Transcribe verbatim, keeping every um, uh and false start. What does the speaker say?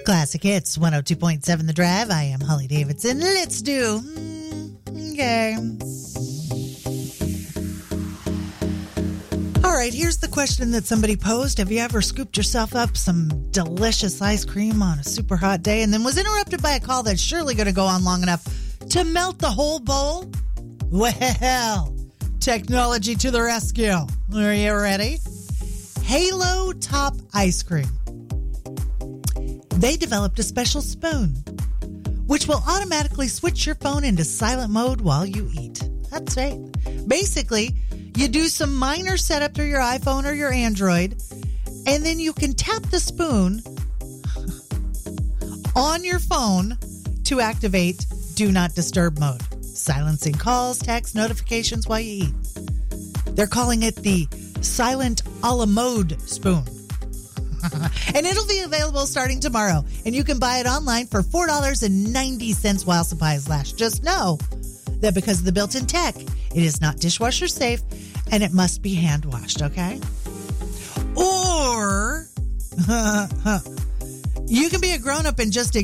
Classic Hits, one oh two point seven The Drive. I am Holly Davidson. Let's do mm, okay. All right, here's the question that somebody posed. Have you ever scooped yourself up some delicious ice cream on a super hot day and then was interrupted by a call that's surely going to go on long enough to melt the whole bowl? Well, technology to the rescue. Are you ready? Halo Top Ice Cream. They developed a special spoon, which will automatically switch your phone into silent mode while you eat. That's right. Basically, you do some minor setup through your iPhone or your Android, and then you can tap the spoon on your phone to activate Do Not Disturb mode, silencing calls, texts, notifications while you eat. They're calling it the Silent a la Mode spoon. And it'll be available starting tomorrow. And you can buy it online for four dollars and ninety cents while supplies last. Just know that because of the built-in tech, it is not dishwasher safe and it must be hand washed, okay? Or you can be a grown-up and just ignore